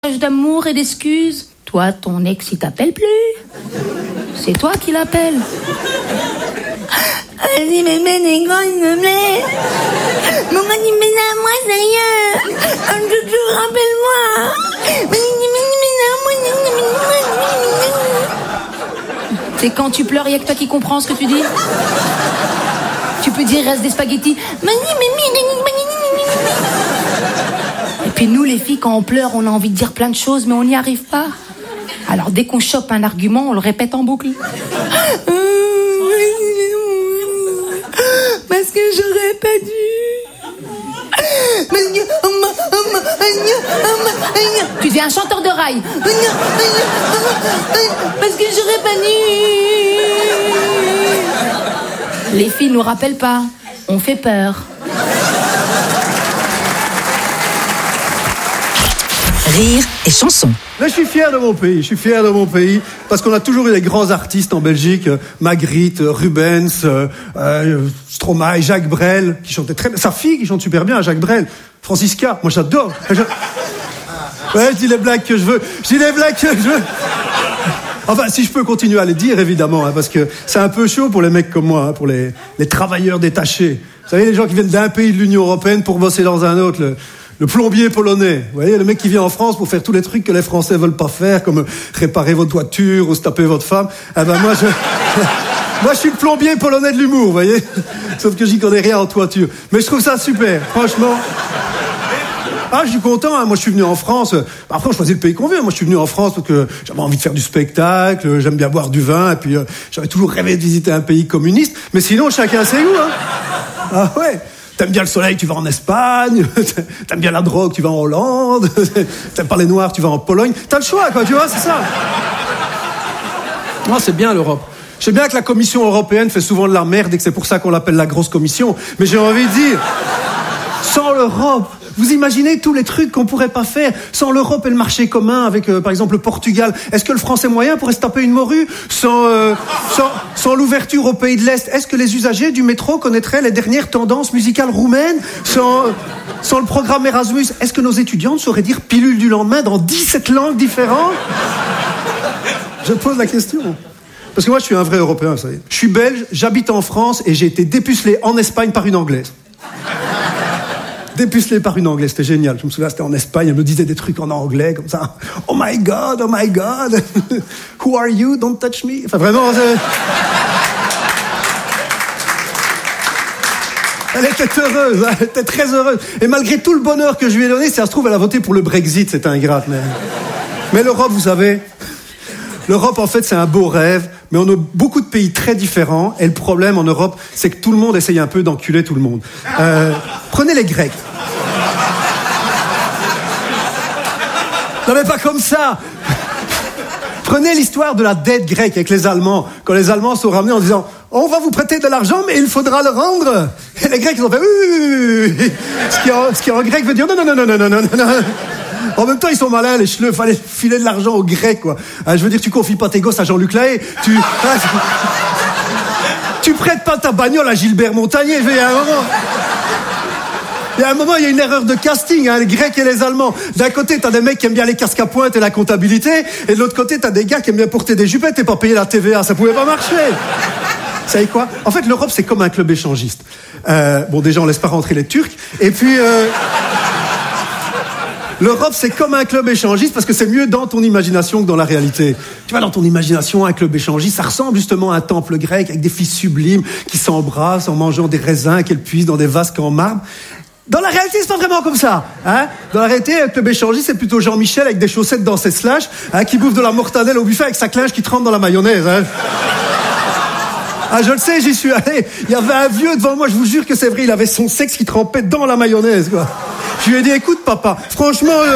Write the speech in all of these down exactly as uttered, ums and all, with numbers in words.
d'amour et d'excuses. Toi, ton ex, il t'appelle plus. C'est toi qui l'appelle. Vas-y, mais mais les gars, s'il te plaît. Mon gars, il met à moi, sérieux. Un doudou, rappelle-moi. C'est quand tu pleures, il y a que toi qui comprends ce que tu dis. Tu peux dire, reste des spaghettis. Et puis nous, les filles, quand on pleure, on a envie de dire plein de choses, mais on n'y arrive pas. Alors dès qu'on chope un argument, on le répète en boucle. Parce que j'aurais pas dû. Tu deviens un chanteur de rail. Parce que j'aurais pas dû. Les filles nous rappellent pas. On fait peur. Rire et chanson. Mais je suis fier de mon pays, je suis fier de mon pays, parce qu'on a toujours eu des grands artistes en Belgique, Magritte, Rubens, euh, euh, Stromae, Jacques Brel, qui chantaient très bien. Sa fille qui chante super bien, Jacques Brel. Francisca, moi j'adore. Ouais, je dis les blagues que je veux, je dis les blagues que je veux. Enfin, si je peux continuer à les dire, évidemment, hein, parce que c'est un peu chaud pour les mecs comme moi, hein, pour les, les travailleurs détachés. Vous savez, les gens qui viennent d'un pays de l'Union européenne pour bosser dans un autre, le, le plombier polonais. Vous voyez, le mec qui vient en France pour faire tous les trucs que les Français veulent pas faire, comme réparer votre voiture ou se taper votre femme. Eh ben, moi, je... Moi, je suis le plombier polonais de l'humour, vous voyez. Sauf que j'y connais rien en toiture. Mais je trouve ça super, franchement. Ah, je suis content, hein. Moi je suis venu en France, après on choisit le pays qu'on veut, moi je suis venu en France parce que j'avais envie de faire du spectacle, j'aime bien boire du vin, et puis euh, j'avais toujours rêvé de visiter un pays communiste, mais sinon chacun ses goûts, hein. Ah ouais, t'aimes bien le soleil, tu vas en Espagne, t'aimes bien la drogue, tu vas en Hollande, t'aimes pas les noirs, tu vas en Pologne, t'as le choix quoi, tu vois, c'est ça. Non, c'est bien l'Europe. Je sais bien que la Commission européenne fait souvent de la merde et que c'est pour ça qu'on l'appelle la grosse commission, mais j'ai envie de dire, sans l'Europe, vous imaginez tous les trucs qu'on pourrait pas faire sans l'Europe et le marché commun avec, euh, par exemple, le Portugal. Est-ce que le français moyen pourrait se taper une morue sans, euh, sans, sans l'ouverture aux pays de l'Est? Est-ce que les usagers du métro connaîtraient les dernières tendances musicales roumaines sans, euh, sans le programme Erasmus? Est-ce que nos étudiantes sauraient dire pilule du lendemain dans dix-sept langues différentes? Je pose la question. Parce que moi, je suis un vrai Européen, vous savez. Je suis belge, j'habite en France et j'ai été dépucelé en Espagne par une Anglaise. Dépucelé par une Anglaise, c'était génial. Je me souviens, c'était en Espagne, elle me disait des trucs en anglais, comme ça. Oh my God, oh my God. Who are you? Don't touch me. Enfin, vraiment, c'est... Elle était heureuse, elle était très heureuse. Et malgré tout le bonheur que je lui ai donné, si ça se trouve, elle a voté pour le Brexit, c'est ingrate. Mais, mais l'Europe, vous savez, l'Europe, en fait, c'est un beau rêve, mais on a beaucoup de pays très différents, et le problème en Europe, c'est que tout le monde essaye un peu d'enculer tout le monde. Euh, prenez les Grecs. Non mais pas comme ça. Prenez l'histoire de la dette grecque avec les Allemands, quand les Allemands sont ramenés en disant « On va vous prêter de l'argent, mais il faudra le rendre !» Et les Grecs, ils ont fait « Oui !» Ce qui en, ce qui en grec veut dire « Non, non, non, non, non, non, non, non !» En même temps, ils sont malins, les chleux, fallait filer de l'argent aux Grecs, quoi. Ah, je veux dire, tu confies pas tes gosses à Jean-Luc Lahaye, tu... Ah, tu prêtes pas ta bagnole à Gilbert Montagnier, il y a un moment... Il y a un moment, il y a une erreur de casting, hein, les Grecs et les Allemands. D'un côté, t'as des mecs qui aiment bien les casques à pointe et la comptabilité, et de l'autre côté, t'as des gars qui aiment bien porter des jupettes et pas payer la T V A. Ça pouvait pas marcher. Vous savez quoi? En fait, l'Europe, c'est comme un club échangiste. Euh, bon, déjà, on laisse pas rentrer les Turcs, et puis... Euh... L'Europe, c'est comme un club échangiste parce que c'est mieux dans ton imagination que dans la réalité. Tu vois, dans ton imagination, un club échangiste, ça ressemble justement à un temple grec avec des filles sublimes qui s'embrassent en mangeant des raisins qu'elles puisent dans des vases en marbre. Dans la réalité, c'est pas vraiment comme ça, hein. Dans la réalité, un club échangiste, c'est plutôt Jean-Michel avec des chaussettes dans ses slash, hein, qui bouffe de la mortadelle au buffet avec sa clinche qui trempe dans la mayonnaise, hein. Ah, je le sais, j'y suis allé. Il y avait un vieux devant moi, je vous jure que c'est vrai, il avait son sexe qui trempait dans la mayonnaise, quoi. Je lui ai dit, écoute, papa, franchement, euh,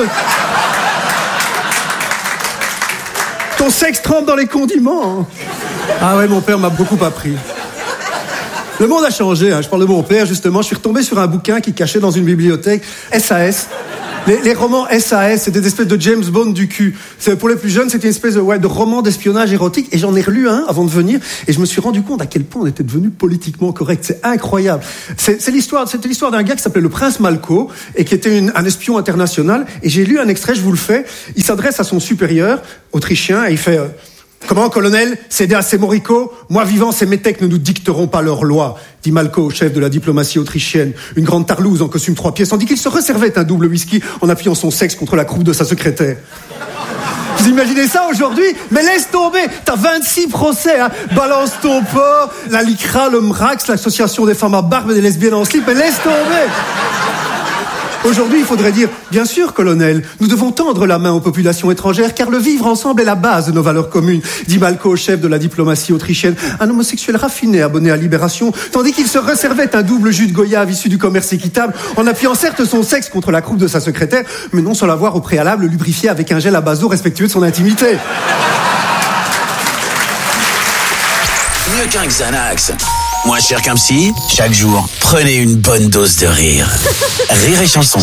ton sexe trempe dans les condiments, hein. Ah ouais, mon père m'a beaucoup appris. Le monde a changé, hein. Je parle de mon père, justement. Je suis retombé sur un bouquin qui cachait dans une bibliothèque, S A S. Les, les romans S A S, c'est des espèces de James Bond du cul. C'est, pour les plus jeunes, c'était une espèce de, ouais, de roman d'espionnage érotique. Et j'en ai relu un avant de venir. Et je me suis rendu compte à quel point on était devenu politiquement correct. C'est incroyable. C'est, c'est l'histoire, c'était l'histoire d'un gars qui s'appelait le Prince Malko et qui était une, un espion international. Et j'ai lu un extrait, je vous le fais. Il s'adresse à son supérieur autrichien et il fait... Euh, Comment, colonel, cédez à ces moricots? Moi vivant, ces métèques ne nous dicteront pas leurs lois, dit Malko, chef de la diplomatie autrichienne, une grande tarlouse en costume trois pièces, tandis qu'il se resservait un double whisky en appuyant son sexe contre la croupe de sa secrétaire. Vous imaginez ça aujourd'hui? Mais laisse tomber, t'as vingt-six procès, hein. Balance ton porc, la LICRA, le MRAX, l'association des femmes à barbe et des lesbiennes en slip, mais laisse tomber. Aujourd'hui, il faudrait dire, bien sûr, colonel, nous devons tendre la main aux populations étrangères, car le vivre ensemble est la base de nos valeurs communes, dit Malko, chef de la diplomatie autrichienne, un homosexuel raffiné abonné à Libération, tandis qu'il se resservait un double jus de goyave issu du commerce équitable, en appuyant certes son sexe contre la croupe de sa secrétaire, mais non sans l'avoir au préalable lubrifié avec un gel à base d'eau respectueux de son intimité. Mieux qu'un Xanax. Moins cher qu'un psy, chaque jour, prenez une bonne dose de rire. Rire et chanson.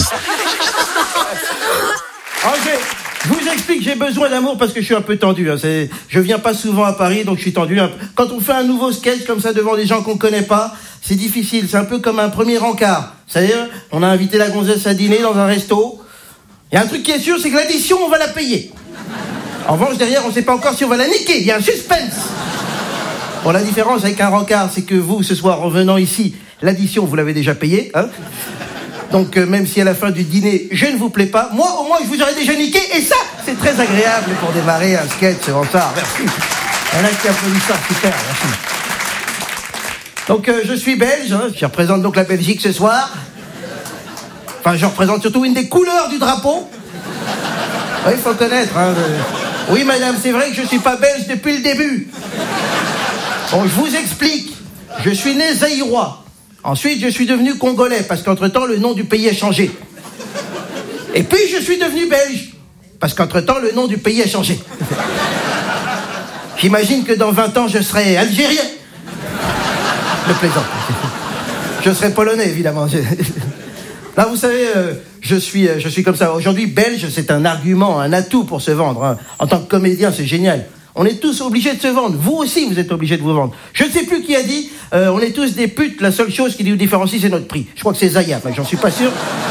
Alors, je vous explique, j'ai besoin d'amour parce que je suis un peu tendu. Hein. C'est, je viens pas souvent à Paris, donc je suis tendu. Quand on fait un nouveau sketch comme ça devant des gens qu'on connaît pas, c'est difficile. C'est un peu comme un premier encart. C'est-à-dire, on a invité la gonzesse à dîner dans un resto. Il y a un truc qui est sûr, c'est que l'addition, on va la payer. En revanche, derrière, on sait pas encore si on va la niquer. Il y a un suspense. Bon, la différence avec un rencard, c'est que vous, ce soir, en venant ici, l'addition, vous l'avez déjà payée, hein. Donc, euh, même si à la fin du dîner, je ne vous plais pas, moi, au moins, je vous aurais déjà niqué, et ça, c'est très agréable pour démarrer un sketch en retard. Merci. Il y en a qui applaudissent ça, super, merci. Donc, euh, je suis belge, hein, je représente donc la Belgique ce soir. Enfin, je représente surtout une des couleurs du drapeau. Oui, il faut connaître, hein. De... Oui, madame, c'est vrai que je suis pas belge depuis le début. Bon, je vous explique. Je suis né zaïrois. Ensuite, je suis devenu congolais, parce qu'entre-temps, le nom du pays a changé. Et puis, je suis devenu belge, parce qu'entre-temps, le nom du pays a changé. J'imagine que dans vingt ans, je serai algérien. Je plaisante. Je serai polonais, évidemment. Là, vous savez, euh, je suis, euh, je suis comme ça. Aujourd'hui, belge, c'est un argument, un atout pour se vendre. Hein. En tant que comédien, c'est génial. On est tous obligés de se vendre. Vous aussi, vous êtes obligés de vous vendre. Je ne sais plus qui a dit, euh, on est tous des putes, la seule chose qui nous différencie, c'est notre prix. Je crois que c'est Zaya, mais j'en suis pas sûr.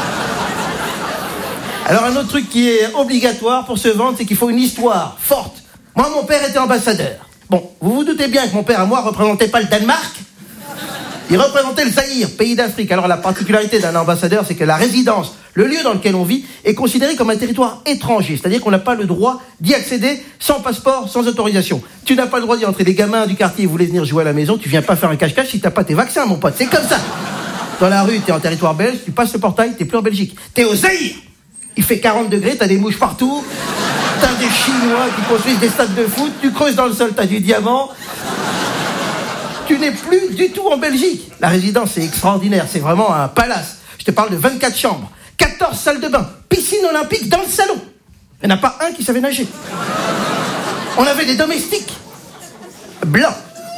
Alors, un autre truc qui est obligatoire pour se vendre, c'est qu'il faut une histoire forte. Moi, mon père était ambassadeur. Bon, vous vous doutez bien que mon père, à moi, représentait pas le Danemark. Il représentait le Zaïre, pays d'Afrique. Alors, la particularité d'un ambassadeur, c'est que la résidence, le lieu dans lequel on vit, est considéré comme un territoire étranger. C'est-à-dire qu'on n'a pas le droit d'y accéder sans passeport, sans autorisation. Tu n'as pas le droit d'y entrer. Les gamins du quartier voulaient venir jouer à la maison. Tu viens pas faire un cache-cache si t'as pas tes vaccins, mon pote. C'est comme ça. Dans la rue, t'es en territoire belge, tu passes le portail, t'es plus en Belgique. T'es au Zaïre. Il fait quarante degrés, t'as des mouches partout. T'as des Chinois qui construisent des stades de foot. Tu creuses dans le sol, t'as du diamant. Tu n'es plus du tout en Belgique. La résidence, c'est extraordinaire. C'est vraiment un palace. Je te parle de vingt-quatre chambres, quatorze salles de bain, piscine olympique dans le salon. Il n'y en a pas un qui savait nager. On avait des domestiques blancs.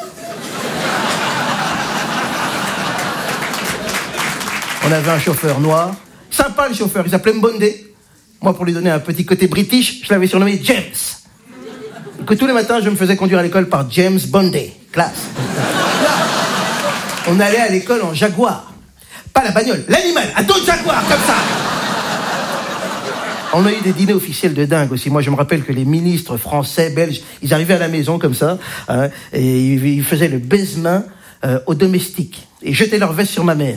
On avait un chauffeur noir. Sympa, le chauffeur. Il s'appelait Mbondé. Moi, pour lui donner un petit côté british, je l'avais surnommé James. Que tous les matins, je me faisais conduire à l'école par James Bondé. Classe. On allait à l'école en Jaguar. Pas la bagnole, l'animal, un dos de Jaguar, comme ça. On a eu des dîners officiels de dingue aussi. Moi, je me rappelle que les ministres français, belges, ils arrivaient à la maison comme ça, hein, et ils faisaient le baise-main euh, aux domestiques et jetaient leur veste sur ma mère.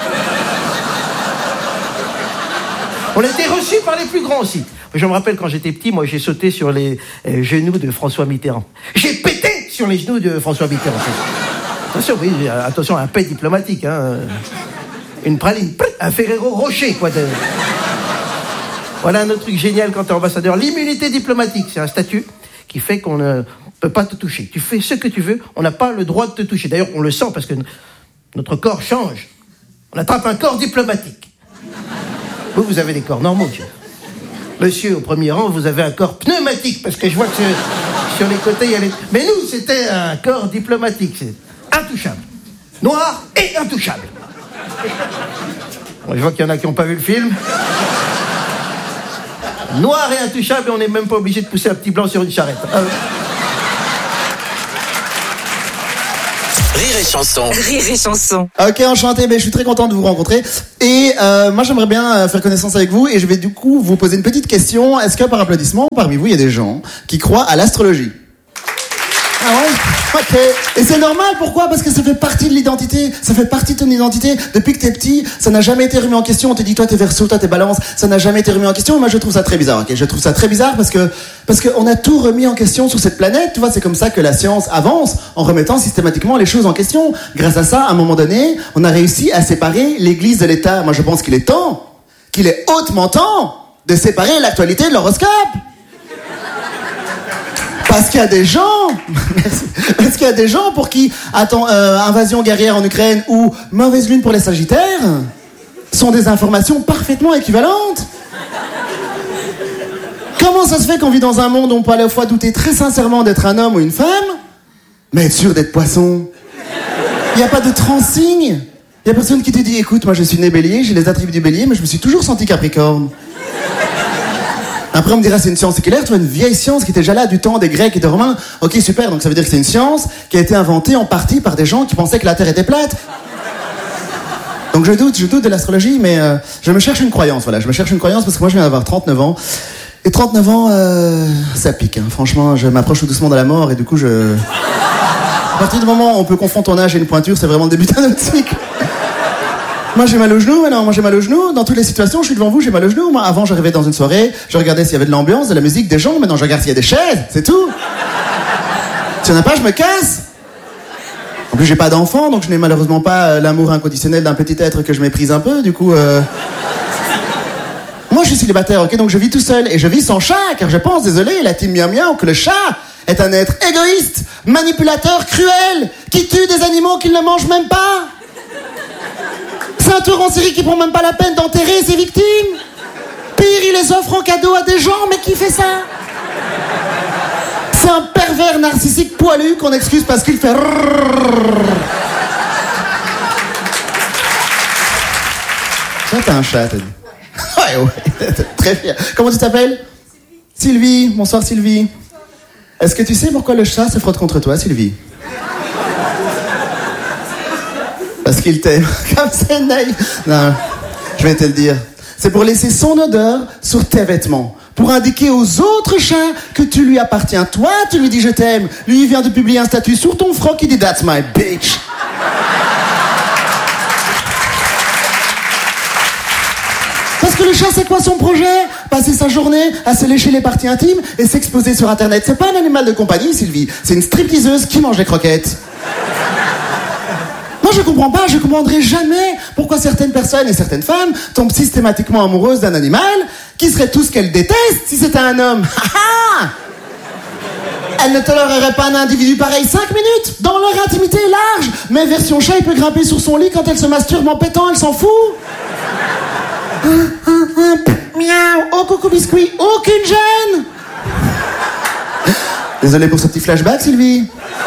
On a été reçus par les plus grands aussi. Je me rappelle quand j'étais petit, moi j'ai sauté sur les euh, genoux de François Mitterrand. J'ai pété sur les genoux de François Mitterrand. Attention, oui, attention, un pet diplomatique, hein. Une praline, un Ferrero Rocher, quoi. De... Voilà un autre truc génial quand t'es ambassadeur. L'immunité diplomatique, c'est un statut qui fait qu'on ne peut pas te toucher. Tu fais ce que tu veux, on n'a pas le droit de te toucher. D'ailleurs, on le sent parce que notre corps change. On attrape un corps diplomatique. Vous, vous avez des corps normaux, monsieur. Monsieur, au premier rang, vous avez un corps pneumatique, parce que je vois que sur les côtés, il y a les... Mais nous, c'était un corps diplomatique. C'est intouchable. Noir et intouchable. Bon, je vois qu'il y en a qui n'ont pas vu le film. Noir et intouchable, et on n'est même pas obligé de pousser un petit blanc sur une charrette. Ah, Rire et chanson. Rire et chanson. Ok, enchanté, ben, je suis très content de vous rencontrer. Et euh, moi, j'aimerais bien euh, faire connaissance avec vous. Et je vais du coup vous poser une petite question. Est-ce que par applaudissement, parmi vous, il y a des gens qui croient à l'astrologie? Ah ouais? Ok. Et c'est normal, pourquoi? Parce que ça fait partie de l'identité. Ça fait partie de ton identité. Depuis que t'es petit, ça n'a jamais été remis en question. On te dit, toi t'es Verseau, toi t'es Balance. Ça n'a jamais été remis en question. Et moi, je trouve ça très bizarre, ok? Je trouve ça très bizarre parce que, parce qu'on a tout remis en question sur cette planète. Tu vois, c'est comme ça que la science avance, en remettant systématiquement les choses en question. Grâce à ça, à un moment donné, on a réussi à séparer l'Église de l'État. Moi, je pense qu'il est temps, qu'il est hautement temps de séparer l'actualité de l'horoscope. Parce qu'il y a des gens, merci, parce qu'il y a des gens pour qui, attends, euh, invasion guerrière en Ukraine ou mauvaise lune pour les Sagittaires sont des informations parfaitement équivalentes. Comment ça se fait qu'on vit dans un monde où on peut à la fois douter très sincèrement d'être un homme ou une femme, mais être sûr d'être poisson? Il n'y a pas de transigne. Il n'y a personne qui te dit, écoute, moi je suis né bélier, j'ai les attributs du bélier, mais je me suis toujours senti capricorne. Après, on me dira, c'est une science séculaire, tu vois, une vieille science qui était déjà là du temps des Grecs et des Romains. Ok, super, donc ça veut dire que c'est une science qui a été inventée en partie par des gens qui pensaient que la Terre était plate. Donc je doute, je doute de l'astrologie, mais euh, je me cherche une croyance, voilà. Je me cherche une croyance parce que moi, je viens d'avoir trente-neuf ans. Et trente-neuf ans, euh, ça pique, hein. Franchement, je m'approche tout doucement de la mort et du coup, je... À partir du moment où on peut confondre ton âge et une pointure, c'est vraiment le début d'un autre cycle. Moi j'ai mal au genou, non, moi j'ai mal au genou. Dans toutes les situations, je suis devant vous, j'ai mal au genou. Moi, avant, j'arrivais dans une soirée, je regardais s'il y avait de l'ambiance, de la musique, des gens. Maintenant, je regarde s'il y a des chaises, c'est tout. S'il n'y en a pas, je me casse. En plus, j'ai pas d'enfant, donc je n'ai malheureusement pas l'amour inconditionnel d'un petit être que je méprise un peu. Du coup, euh... moi, je suis célibataire, ok, donc je vis tout seul et je vis sans chat, car je pense, désolé, la team miam miam, que le chat est un être égoïste, manipulateur, cruel, qui tue des animaux qu'il ne mange même pas. C'est un tueur en série qui prend même pas la peine d'enterrer ses victimes. Pire, il les offre en cadeau à des gens, mais qui fait ça? C'est un pervers narcissique poilu qu'on excuse parce qu'il fait... Ça, t'as un chat, t'as dit. Ouais, ouais, très fier. Comment tu t'appelles? Sylvie. Sylvie, bonsoir Sylvie. Est-ce que tu sais pourquoi le chat se frotte contre toi, Sylvie? Parce qu'il t'aime. Comme c'est naïf. Non, je vais te le dire. C'est pour laisser son odeur sur tes vêtements. Pour indiquer aux autres chats que tu lui appartiens. Toi, tu lui dis je t'aime. Lui, il vient de publier un statut sur ton froc, il dit that's my bitch. Parce que le chat, c'est quoi son projet? Passer sa journée à se lécher les parties intimes et s'exposer sur Internet. C'est pas un animal de compagnie, Sylvie. C'est une stripteaseuse qui mange des croquettes. Moi, je comprends pas, je comprendrai jamais pourquoi certaines personnes et certaines femmes tombent systématiquement amoureuses d'un animal qui serait tout ce qu'elles détestent si c'était un homme. Elles ne toléreraient pas un individu pareil cinq minutes. Dans leur intimité large. Mais version chat, il peut grimper sur son lit quand elle se masturbe en pétant, elle s'en fout. Miaou. Oh, coucou biscuit. Aucune gêne. Désolé pour ce petit flashback, Sylvie.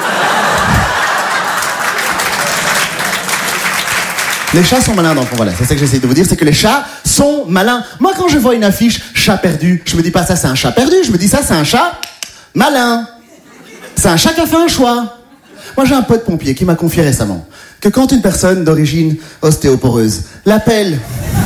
Les chats sont malins, donc voilà, c'est ça que j'essaie de vous dire, c'est que les chats sont malins. Moi, quand je vois une affiche chat perdu, je me dis pas ça c'est un chat perdu, je me dis ça c'est un chat malin. C'est un chat qui a fait un choix. Moi, j'ai un pote pompier qui m'a confié récemment que quand une personne d'origine ostéoporeuse l'appelle,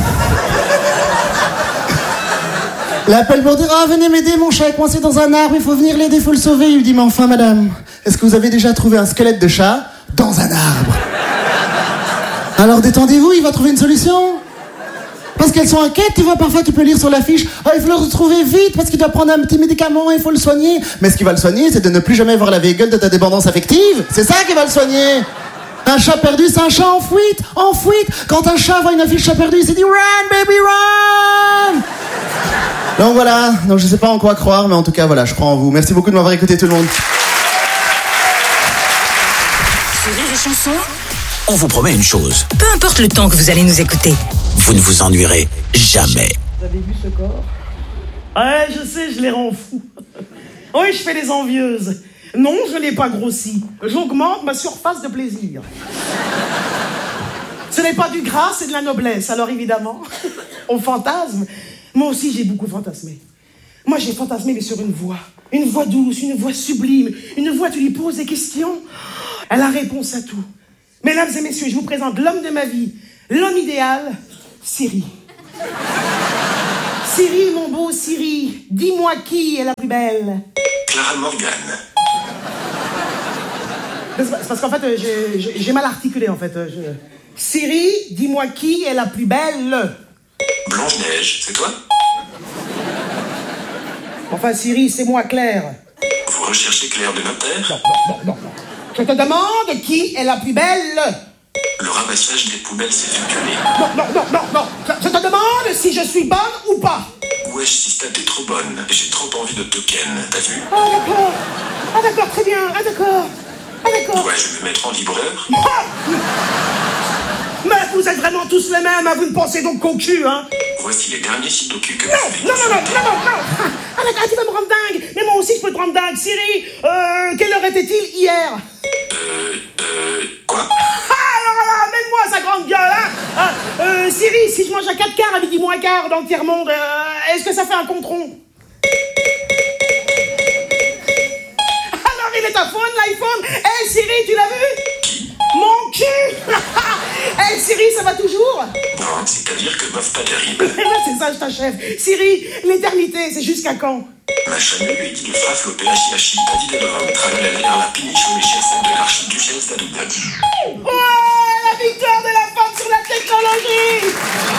l'appelle pour dire « Ah, venez m'aider, mon chat est coincé dans un arbre, il faut venir l'aider, il faut le sauver. » Il lui dit « Mais enfin, madame, est-ce que vous avez déjà trouvé un squelette de chat dans un arbre ?» Alors détendez-vous, il va trouver une solution. Parce qu'elles sont inquiètes, tu vois, parfois tu peux lire sur l'affiche « Ah, il faut le retrouver vite parce qu'il doit prendre un petit médicament, il faut le soigner. » Mais ce qui va le soigner, c'est de ne plus jamais voir la vieille gueule de ta dépendance affective. C'est ça qui va le soigner. Un chat perdu, c'est un chat en fuite, en fuite. Quand un chat voit une affiche chat perdu, il s'est dit « Run, baby, run !» Donc voilà, donc je sais pas en quoi croire, mais en tout cas, voilà, je crois en vous. Merci beaucoup de m'avoir écouté tout le monde. Sur Rire et Chanson, On vous promet une chose, peu importe le temps que vous allez nous écouter. vous ne vous ennuierez jamais. Vous avez vu ce corps? Ouais, je sais, je les rends fous. Oui, je fais les envieuses. Non, je n'ai pas grossi. J'augmente ma surface de plaisir. Ce n'est pas du gras, c'est de la noblesse. Alors évidemment, on fantasme. Moi aussi, j'ai beaucoup fantasmé. Moi, j'ai fantasmé, mais sur une voix. Une voix douce, une voix sublime. Une voix, tu lui poses des questions. Elle a réponse à tout. Mesdames et messieurs, je vous présente l'homme de ma vie. L'homme idéal, Siri. Siri, mon beau Siri, dis-moi qui est la plus belle. Clara Morgan. C'est parce qu'en fait, euh, j'ai, j'ai, j'ai mal articulé, en fait. euh, je- Siri, dis-moi qui est la plus belle. Blanche-Neige, c'est toi? Enfin, Siri, c'est moi, Claire. Vous recherchez Claire de Notaire? Non, non, non, non, non. Je te demande qui est la plus belle. Le ramassage des poubelles s'est effectué. Non, non, non, non, non. Je, je te demande si je suis bonne ou pas. Wesh, Sista, t'es trop bonne. J'ai trop envie de te ken, t'as vu? Ah, d'accord. Ah, d'accord, très bien. Ah, d'accord. Ah, d'accord. Dois-je me mettre en libreur? Ah mais vous êtes vraiment tous les mêmes, hein. Vous ne pensez donc qu'au cul, hein. Voici les derniers sitocus que Non, non, non, non, non, non, non. Ah, d'accord, tu vas me rendre dingue. Mais moi aussi, je peux te rendre dingue. Siri, euh, quelle heure était-il hier? Euh, euh, quoi? Ah, alors là, mets-moi sa grande gueule, hein. Ah, euh, Siri, si je mange à quatre quarts à midi moins quart dans le tiers-monde, euh, est-ce que ça fait un compte rond? Alors, il est à fond, l'iPhone. Hé, hey, Siri, tu l'as vu? Qui? Mon cul. Hé, hey, Siri, ça va toujours? Non, c'est-à-dire que meuf pas terrible. C'est ça, je t'achève. Siri, l'éternité, c'est jusqu'à quand? Ma chaîne lui dit de frafle au P H I H I, pas d'idée de remettre à l'air la piniche au chef de l'archiduchesse d'Adoubadi. Ouais, la victoire de la femme sur la technologie.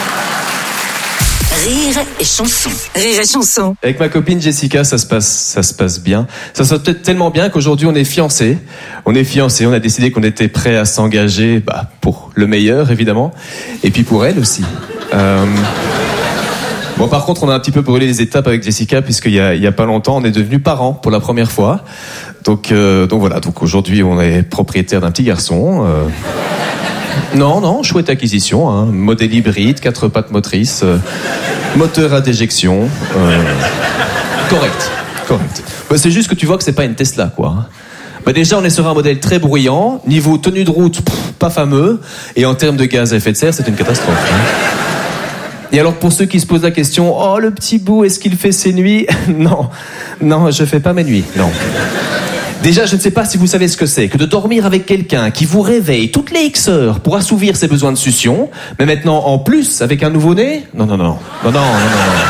Rire et chanson. Rire et chanson. Avec ma copine Jessica, ça se passe, ça se passe bien. Ça se passe peut-être tellement bien qu'aujourd'hui on est fiancés. On est fiancés. On a décidé qu'on était prêt à s'engager, bah, pour le meilleur évidemment, et puis pour elle aussi. Euh... Bon, par contre, on a un petit peu brûlé les étapes avec Jessica puisqu'il y a, il y a pas longtemps, on est devenus parents pour la première fois. Donc, euh, donc voilà. Donc aujourd'hui, on est propriétaire d'un petit garçon. Euh... Non, non, chouette acquisition, hein. Modèle hybride, quatre pattes motrices, euh, moteur à déjection, euh, correct, correct. Bah, c'est juste que tu vois que c'est pas une Tesla, quoi. Hein. Bah, déjà, on est sur un modèle très bruyant, niveau tenue de route, pff, pas fameux, et en termes de gaz à effet de serre, c'est une catastrophe. Hein. Et alors, pour ceux qui se posent la question, oh, le petit bout, est-ce qu'il fait ses nuits? Non, non, je fais pas mes nuits, non. Déjà, je ne sais pas si vous savez ce que c'est que de dormir avec quelqu'un qui vous réveille toutes les X heures pour assouvir ses besoins de succion, mais maintenant, en plus, avec un nouveau-né? Non, non, non, non, non, non, non, non.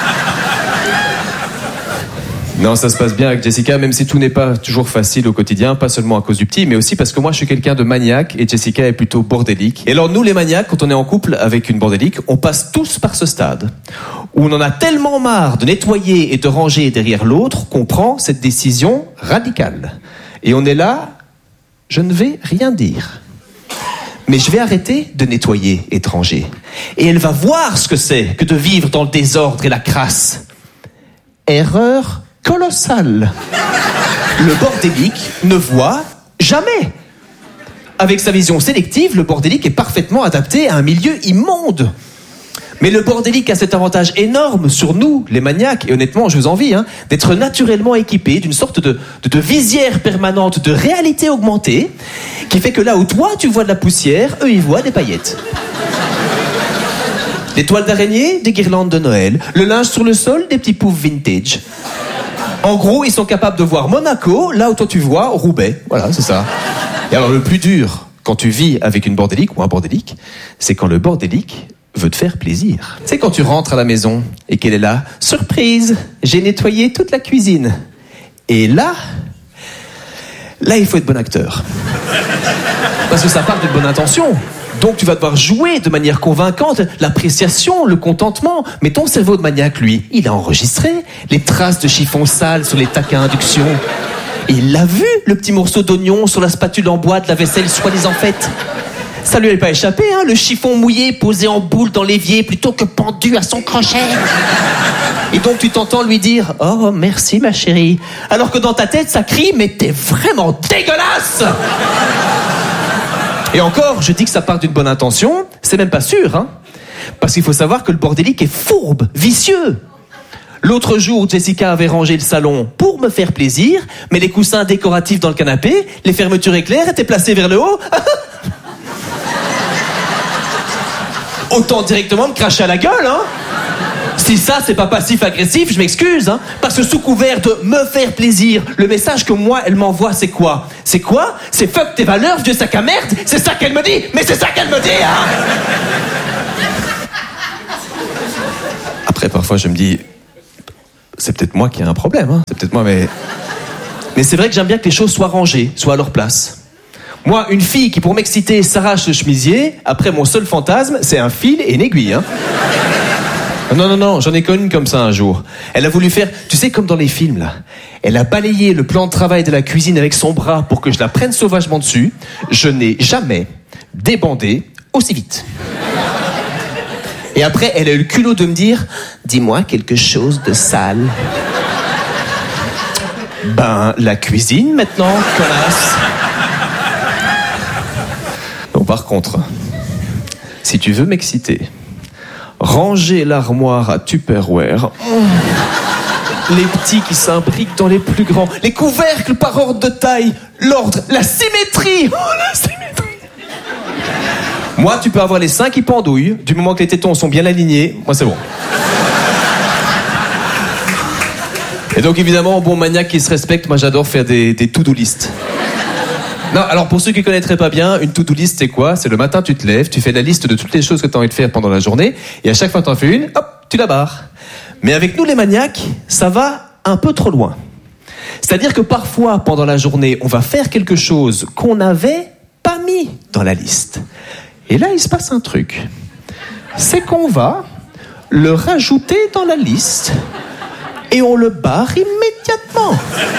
Non, ça se passe bien avec Jessica, même si tout n'est pas toujours facile au quotidien, pas seulement à cause du petit, mais aussi parce que moi, je suis quelqu'un de maniaque et Jessica est plutôt bordélique. Et alors, nous, les maniaques, quand on est en couple avec une bordélique, on passe tous par ce stade où on en a tellement marre de nettoyer et de ranger derrière l'autre qu'on prend cette décision radicale. Et on est là, je ne vais rien dire. Mais je vais arrêter de nettoyer et de ranger. Et elle va voir ce que c'est que de vivre dans le désordre et la crasse. Erreur colossale. Le bordélique ne voit jamais. Avec sa vision sélective, le bordélique est parfaitement adapté à un milieu immonde. Mais le bordélique a cet avantage énorme sur nous, les maniaques, et honnêtement, je vous envie, hein, d'être naturellement équipés d'une sorte de, de, de visière permanente de réalité augmentée, qui fait que là où toi, tu vois de la poussière, eux, ils voient des paillettes. Des toiles d'araignée, des guirlandes de Noël, le linge sur le sol, des petits poufs vintage. En gros, ils sont capables de voir Monaco, là où toi tu vois Roubaix. Voilà, c'est ça. Et alors, le plus dur, quand tu vis avec une bordélique ou un bordélique, c'est quand le bordélique veut te faire plaisir. C'est quand tu rentres à la maison et qu'elle est là. Surprise, j'ai nettoyé toute la cuisine. Et là, là, il faut être bon acteur. Parce que ça part d'une bonne intention. Donc tu vas devoir jouer de manière convaincante l'appréciation, le contentement. Mais ton cerveau de maniaque, lui, il a enregistré les traces de chiffon sale sur les tacs à induction. Et il l'a vu, le petit morceau d'oignon sur la spatule en bois de la vaisselle soi-disant faite. Ça lui avait pas échappé, hein, le chiffon mouillé posé en boule dans l'évier plutôt que pendu à son crochet. Et donc tu t'entends lui dire « Oh, merci ma chérie ». Alors que dans ta tête, ça crie « Mais t'es vraiment dégueulasse !» Et encore, je dis que ça part d'une bonne intention, c'est même pas sûr, hein. Parce qu'il faut savoir que le bordélique est fourbe, vicieux. L'autre jour, Jessica avait rangé le salon pour me faire plaisir, mais les coussins décoratifs dans le canapé, les fermetures éclairs étaient placées vers le haut. Autant directement me cracher à la gueule, hein. Si ça, c'est pas passif-agressif, je m'excuse, hein. Parce que sous couvert de me faire plaisir, le message que moi, elle m'envoie, c'est quoi? C'est quoi? C'est fuck tes valeurs, vieux sac à merde? C'est ça qu'elle me dit? Mais c'est ça qu'elle me dit, hein. Après, parfois, je me dis, c'est peut-être moi qui ai un problème, hein. C'est peut-être moi, mais... Mais c'est vrai que j'aime bien que les choses soient rangées, soient à leur place. Moi, une fille qui, pour m'exciter, s'arrache le chemisier, après, mon seul fantasme, c'est un fil et une aiguille, hein. Non, non, non, j'en ai connu comme ça un jour. Elle a voulu faire, tu sais, comme dans les films, là. Elle a balayé le plan de travail de la cuisine avec son bras pour que je la prenne sauvagement dessus. Je n'ai jamais débandé aussi vite. Et après, elle a eu le culot de me dire, dis-moi quelque chose de sale. Ben, la cuisine, maintenant, connasse. Bon, par contre, si tu veux m'exciter... Ranger l'armoire à Tupperware. Les petits qui s'imbriquent dans les plus grands. Les couvercles par ordre de taille. L'ordre, la symétrie. Oh, la symétrie. Moi, tu peux avoir les seins qui pendouillent. Du moment que les tétons sont bien alignés, moi, c'est bon. Et donc, évidemment, bon maniaque qui se respecte, moi, j'adore faire des, des to-do list. Non, alors pour ceux qui connaîtraient pas bien, une to-do list, c'est quoi? C'est le matin, tu te lèves, tu fais la liste de toutes les choses que tu as envie de faire pendant la journée, et à chaque fois que tu en fais une, hop, tu la barres. Mais avec nous, les maniaques, ça va un peu trop loin. C'est-à-dire que parfois, pendant la journée, on va faire quelque chose qu'on n'avait pas mis dans la liste. Et là, il se passe un truc. C'est qu'on va le rajouter dans la liste, et on le barre immédiatement.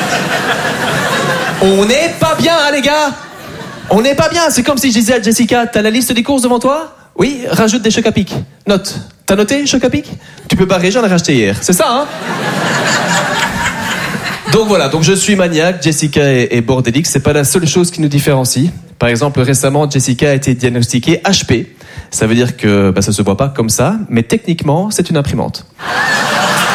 On n'est pas bien, hein, les gars. On n'est pas bien. C'est comme si je disais à Jessica, t'as la liste des courses devant toi? Oui, rajoute des chocs à pic. Note. T'as noté, chocs à pic? Tu peux barrer, j'en ai racheté hier. C'est ça, hein? Donc voilà, donc je suis maniaque, Jessica est, est bordélique. C'est pas la seule chose qui nous différencie. Par exemple, récemment, Jessica a été diagnostiquée H P. Ça veut dire que bah, ça se voit pas comme ça, mais techniquement, c'est une imprimante.